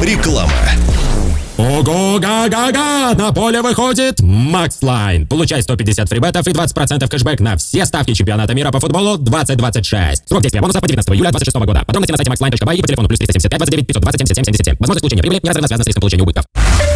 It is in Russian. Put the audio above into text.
Реклама. Ого-га-га-га! На поле выходит Max Line. Получай 150 фрибетов и 20% кэшбэк на все ставки чемпионата мира по футболу 2026. Срок действия бонусов по 19 июля 2026 года. Подробности на сайте maxline.by и по телефону +375 29 520 77 77. Возможность получения прибыли неразрывно связана с риском получения убытков.